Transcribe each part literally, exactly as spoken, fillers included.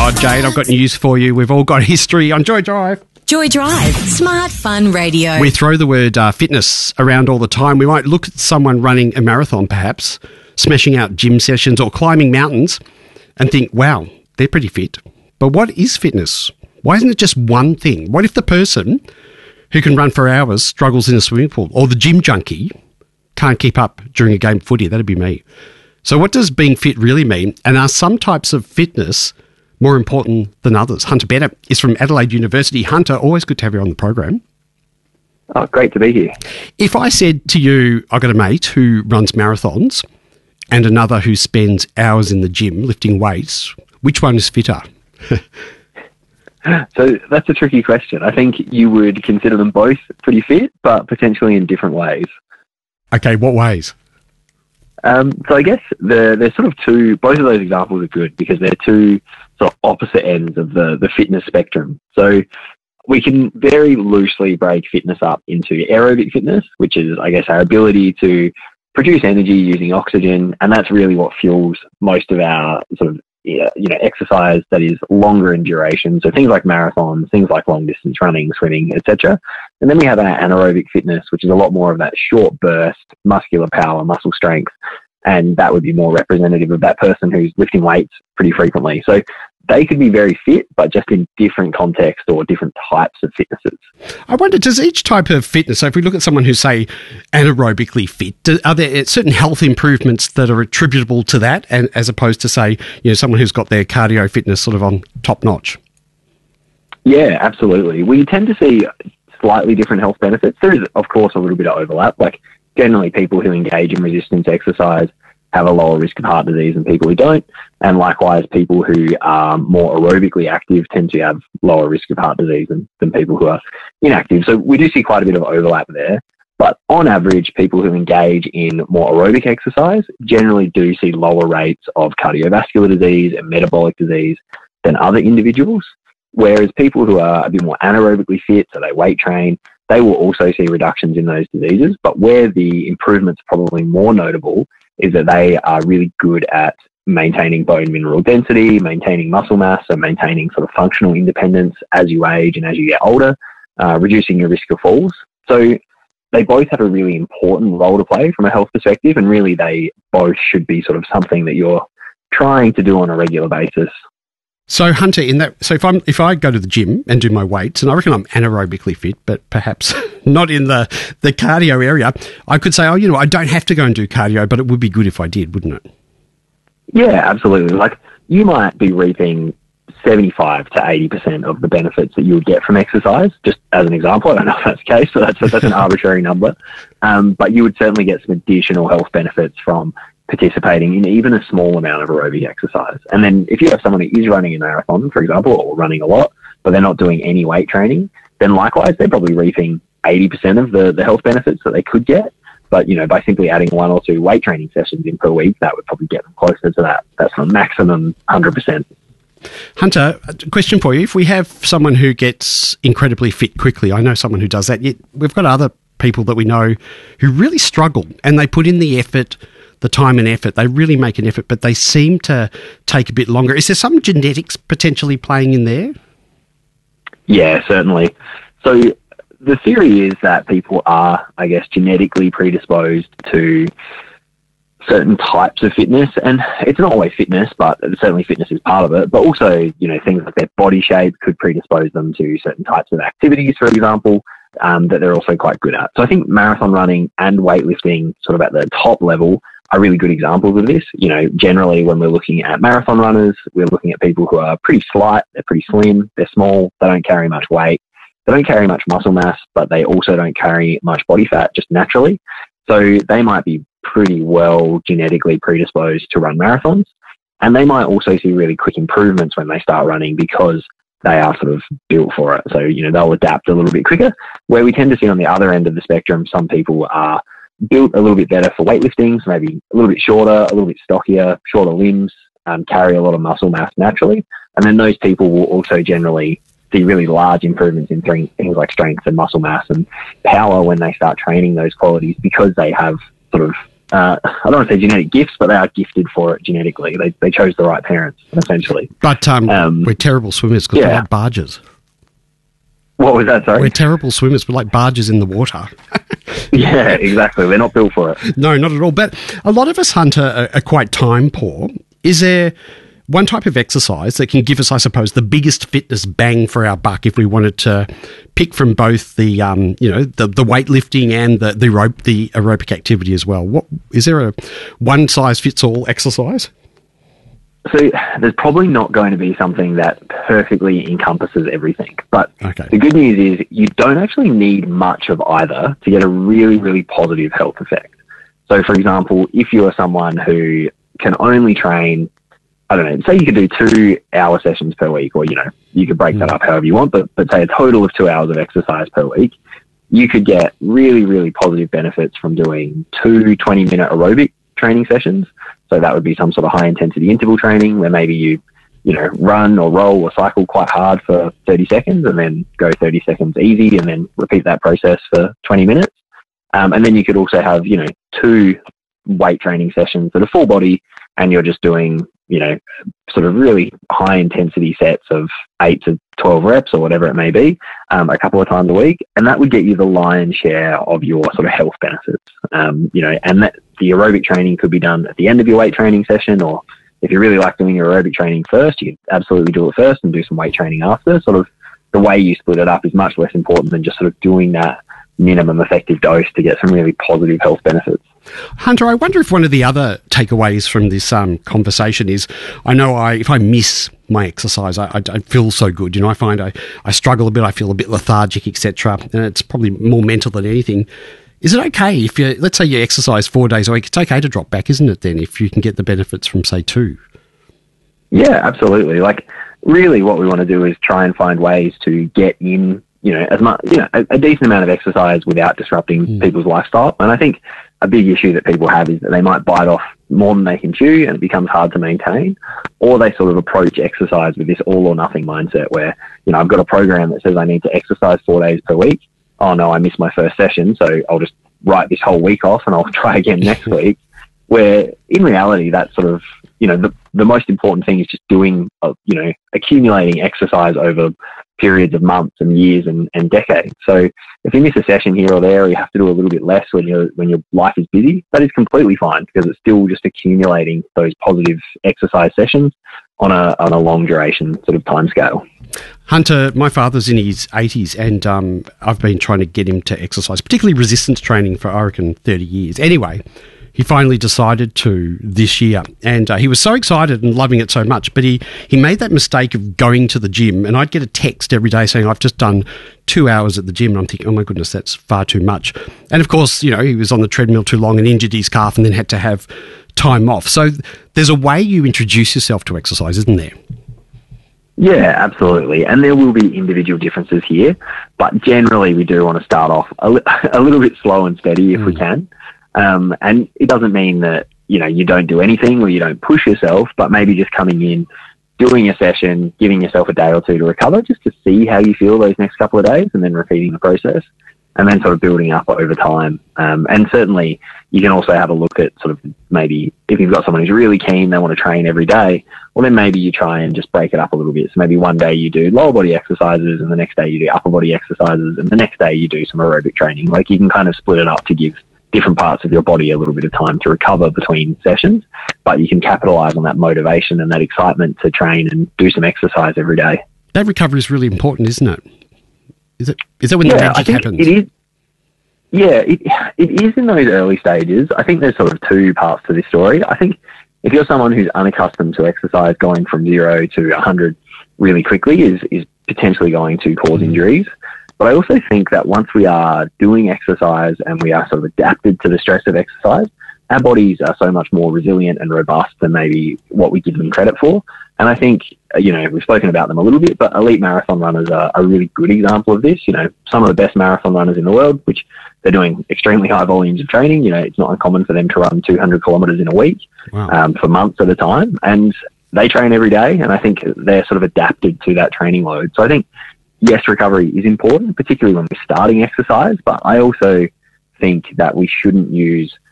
Oh, Jade, I've got news for you. We've all got history on Joy Drive. Joy Drive, smart fun radio. We throw the word uh, fitness around all the time. We might look at someone running a marathon, perhaps, smashing out gym sessions or climbing mountains and think, wow, they're pretty fit. But what is fitness? Why isn't it just one thing? What if the person who can run for hours struggles in a swimming pool, or the gym junkie can't keep up during a game of footy? That'd be me. So what does being fit really mean? And are some types of fitness more important than others? Hunter Bennett is from Adelaide University. Hunter, always good to have you on the program. Oh, great to be here. If I said to you, I've got a mate who runs marathons and another who spends hours in the gym lifting weights, which one is fitter? So that's a tricky question. I think you would consider them both pretty fit, but potentially in different ways. Okay, what ways? Um, so I guess the, there's sort of two, both of those examples are good because they're two sort of opposite ends of the, the fitness spectrum. So we can very loosely break fitness up into aerobic fitness, which is, I guess, our ability to produce energy using oxygen, and that's really what fuels most of our sort of you know exercise that is longer in duration. So things like marathons, things like long distance running, swimming, et cetera. And then we have our anaerobic fitness, which is a lot more of that short burst, muscular power, muscle strength, and that would be more representative of that person who's lifting weights pretty frequently. So they could be very fit, but just in different contexts or different types of fitnesses. I wonder, does each type of fitness, so if we look at someone who's, say, anaerobically fit, do, are there certain health improvements that are attributable to that, and as opposed to, say, you know, someone who's got their cardio fitness sort of on top notch? Yeah, absolutely. We tend to see slightly different health benefits. There is, of course, a little bit of overlap. Like, generally, people who engage in resistance exercise have a lower risk of heart disease than people who don't. And likewise, people who are more aerobically active tend to have lower risk of heart disease than, than people who are inactive. So we do see quite a bit of overlap there. But on average, people who engage in more aerobic exercise generally do see lower rates of cardiovascular disease and metabolic disease than other individuals. Whereas people who are a bit more anaerobically fit, so they weight train, they will also see reductions in those diseases. But where the improvement's probably more notable is that they are really good at maintaining bone mineral density, maintaining muscle mass, and maintaining sort of functional independence as you age and as you get older, uh, reducing your risk of falls. So they both have a really important role to play from a health perspective, and really they both should be sort of something that you're trying to do on a regular basis. So Hunter, in that, so if I'm if I go to the gym and do my weights, and I reckon I'm anaerobically fit, but perhaps not in the, the cardio area, I could say, oh, you know, I don't have to go and do cardio, but it would be good if I did, wouldn't it? Yeah, absolutely. Like, you might be reaping seventy-five to eighty percent of the benefits that you would get from exercise, just as an example. I don't know if that's the case, but that's, that's an arbitrary number. Um, but you would certainly get some additional health benefits from participating in even a small amount of aerobic exercise. And then if you have someone who is running a marathon, for example, or running a lot, but they're not doing any weight training, then likewise, they're probably reaping eighty percent of the, the health benefits that they could get. But, you know, by simply adding one or two weight training sessions in per week, that would probably get them closer to that. That's the maximum one hundred percent. Hunter, a question for you. If we have someone who gets incredibly fit quickly, I know someone who does that, yet we've got other people that we know who really struggle, and they put in the effort, the time and effort. They really make an effort, but they seem to take a bit longer. Is there some genetics potentially playing in there? Yeah, certainly. So the theory is that people are, I guess, genetically predisposed to certain types of fitness, and it's not always fitness, but certainly fitness is part of it. But also, you know, things like their body shape could predispose them to certain types of activities, for example, um, that they're also quite good at. So I think marathon running and weightlifting, sort of at the top level, are really good examples of this. You know, generally when we're looking at marathon runners, we're looking at people who are pretty slight, they're pretty slim, they're small, they don't carry much weight, they don't carry much muscle mass, but they also don't carry much body fat just naturally. So they might be pretty well genetically predisposed to run marathons. And they might also see really quick improvements when they start running because they are sort of built for it. So, you know, they'll adapt a little bit quicker. Where we tend to see on the other end of the spectrum, some people are built a little bit better for weightlifting, so maybe a little bit shorter, a little bit stockier, shorter limbs, um, carry a lot of muscle mass naturally. And then those people will also generally see really large improvements in th- things like strength and muscle mass and power when they start training those qualities, because they have sort of uh, I don't want to say genetic gifts, but they are gifted for it genetically. They they chose the right parents, essentially. But um, Um, we're terrible swimmers because we're yeah. like barges. What was that, sorry? We're terrible swimmers. We're like barges in the water. Yeah, exactly. They're not built for it. No, not at all. But a lot of us, Hunter, are, are quite time poor. Is there one type of exercise that can give us, I suppose, the biggest fitness bang for our buck if we wanted to pick from both the, um, you know, the, the weightlifting and the the, rope, the aerobic activity as well? What is there a one size fits all exercise? So there's probably not going to be something that perfectly encompasses everything. But Okay. the good news is you don't actually need much of either to get a really, really positive health effect. So, for example, if you're someone who can only train, I don't know, say you could do two hour sessions per week, or, you know, you could break that up however you want, but, but say a total of two hours of exercise per week, you could get really, really positive benefits from doing two twenty minute aerobic training sessions. So that would be some sort of high intensity interval training where maybe you, you know, run or roll or cycle quite hard for thirty seconds and then go thirty seconds easy and then repeat that process for twenty minutes. Um, and then you could also have, you know, two weight training sessions that are full body and you're just doing, you know, sort of really high intensity sets of eight to twelve reps or whatever it may be, um, a couple of times a week. And that would get you the lion's share of your sort of health benefits. Um, you know, and that the aerobic training could be done at the end of your weight training session, or if you really like doing your aerobic training first, you absolutely do it first and do some weight training after. Sort of the way you split it up is much less important than just sort of doing that minimum effective dose to get some really positive health benefits. Hunter, I wonder if one of the other takeaways from this um, conversation is, I know I if I miss my exercise, I, I don't feel so good. You know, I find I, I struggle a bit, I feel a bit lethargic, et cetera. And it's probably more mental than anything. Is it okay if you, let's say you exercise four days a week, it's okay to drop back, isn't it then, if you can get the benefits from, say, two? Yeah, absolutely. Like, really what we want to do is try and find ways to get in, you know, as much, you know, a, a decent amount of exercise without disrupting mm. people's lifestyle. And I think a big issue that people have is that they might bite off more than they can chew and it becomes hard to maintain, or they sort of approach exercise with this all or nothing mindset where, you know, I've got a program that says I need to exercise four days per week. Oh no, I missed my first session, so I'll just write this whole week off and I'll try again next week. Where in reality, that's sort of, you know, the, the most important thing is just doing, uh, you know, accumulating exercise over periods of months and years and, and decades. So if you miss a session here or there, or you have to do a little bit less when you when your life is busy, that is completely fine because it's still just accumulating those positive exercise sessions on a on a long duration sort of timescale. Hunter, my father's in his eighties and um, I've been trying to get him to exercise, particularly resistance training, for, I reckon, thirty years. Anyway, he finally decided to this year, and uh, he was so excited and loving it so much, but he, he made that mistake of going to the gym, and I'd get a text every day saying, I've just done two hours at the gym, and I'm thinking, oh my goodness, that's far too much. And of course, you know, he was on the treadmill too long and injured his calf and then had to have time off. So there's a way you introduce yourself to exercise, isn't there? Yeah, absolutely. And there will be individual differences here, but generally we do want to start off a, li- a little bit slow and steady if mm. we can. Um, and it doesn't mean that, you know, you don't do anything or you don't push yourself, but maybe just coming in, doing a session, giving yourself a day or two to recover just to see how you feel those next couple of days and then repeating the process and then sort of building up over time. Um, and certainly you can also have a look at sort of maybe if you've got someone who's really keen, they want to train every day, well then maybe you try and just break it up a little bit. So maybe one day you do lower body exercises and the next day you do upper body exercises and the next day you do some aerobic training. Like you can kind of split it up to give different parts of your body a little bit of time to recover between sessions, but you can capitalize on that motivation and that excitement to train and do some exercise every day. That recovery is really important, isn't it? Is it? Is that when yeah, the magic I think happens? It is. Yeah, it, it is in those early stages. I think there's sort of two parts to this story. I think if you're someone who's unaccustomed to exercise, going from zero to one hundred really quickly is, is potentially going to cause injuries. But I also think that once we are doing exercise and we are sort of adapted to the stress of exercise, our bodies are so much more resilient and robust than maybe what we give them credit for. And I think, you know, we've spoken about them a little bit, but elite marathon runners are a really good example of this. You know, some of the best marathon runners in the world, which they're doing extremely high volumes of training. You know, it's not uncommon for them to run two hundred kilometers in a week wow. um, for months at a time. And they train every day. And I think they're sort of adapted to that training load. So I think, yes, recovery is important, particularly when we're starting exercise, but I also think that we shouldn't use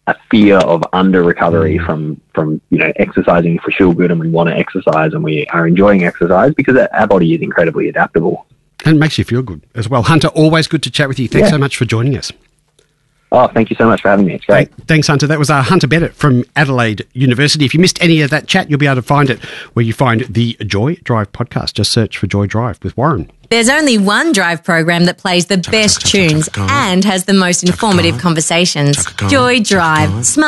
a fear of under recovery from, from, you know, exercising if we feel good and we want to exercise and we are enjoying exercise, because our body is incredibly adaptable. And it makes you feel good as well. Hunter, always good to chat with you. Thanks yeah. so much for joining us. Oh, thank you so much for having me. It's great. Thanks, Hunter. That was uh, Hunter Bennett from Adelaide University. If you missed any of that chat, you'll be able to find it where you find the Joy Drive podcast. Just search for Joy Drive with Warren. There's only one Drive program that plays the best tunes and has the most informative conversations. Joy Drive. Smart